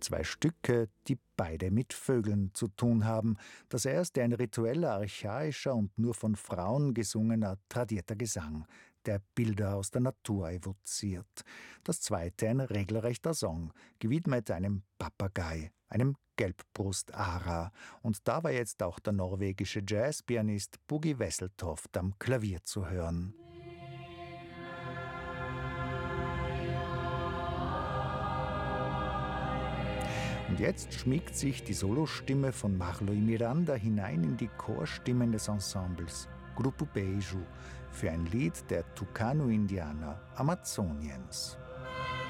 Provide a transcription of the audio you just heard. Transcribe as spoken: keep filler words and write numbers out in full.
Zwei Stücke, die beide mit Vögeln zu tun haben. Das erste ein ritueller, archaischer und nur von Frauen gesungener, tradierter Gesang, der Bilder aus der Natur evoziert. Das zweite ein regelrechter Song, gewidmet einem Papagei, einem Gelbbrust-Ara. Und da war jetzt auch der norwegische Jazzpianist Buggi Wesseltoft am Klavier zu hören. Und jetzt schmiegt sich die Solostimme von Marloi Miranda hinein in die Chorstimmen des Ensembles Grupo Beijo für ein Lied der Tucano-Indianer Amazoniens.